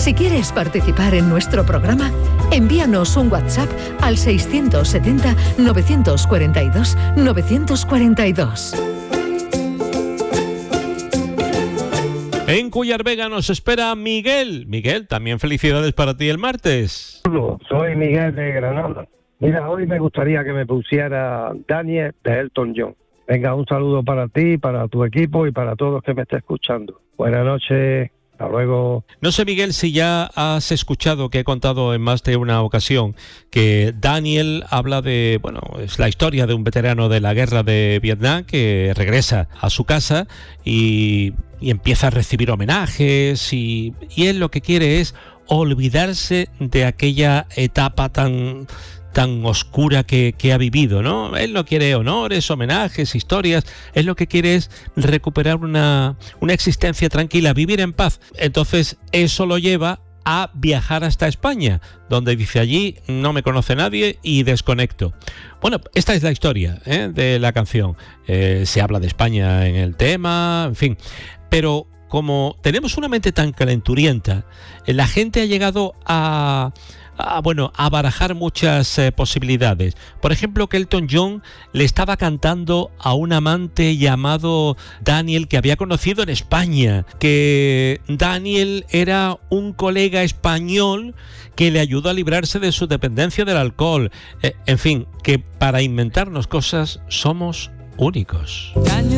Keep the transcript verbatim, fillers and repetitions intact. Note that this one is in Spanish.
Si quieres participar en nuestro programa, envíanos un WhatsApp al seiscientos setenta, novecientos cuarenta y dos, novecientos cuarenta y dos. En Cuyar Vega nos espera Miguel. Miguel, también felicidades para ti el martes. Soy Miguel de Granada. Mira, hoy me gustaría que me pusiera Daniel de Elton John. Venga, un saludo para ti, para tu equipo y para todos que me estén escuchando. Buenas noches. Hasta luego. No sé, Miguel, si ya has escuchado que he contado en más de una ocasión que Daniel habla de, bueno, es la historia de un veterano de la guerra de Vietnam que regresa a su casa y, y empieza a recibir homenajes y, y él lo que quiere es olvidarse de aquella etapa tan... tan oscura que, que ha vivido, ¿no? Él no quiere honores, homenajes, historias, él lo que quiere es recuperar una, una existencia tranquila, vivir en paz. Entonces eso lo lleva a viajar hasta España, donde dice allí no me conoce nadie y desconecto. Bueno, esta es la historia, ¿eh?, de la canción. Eh, se habla de España en el tema, en fin, pero como tenemos una mente tan calenturienta, la gente ha llegado a... Ah, bueno, a barajar muchas eh, posibilidades. Por ejemplo, que Elton John le estaba cantando a un amante llamado Daniel que había conocido en España, que Daniel era un colega español que le ayudó a librarse de su dependencia del alcohol. Eh, en fin, que para inventarnos cosas somos únicos.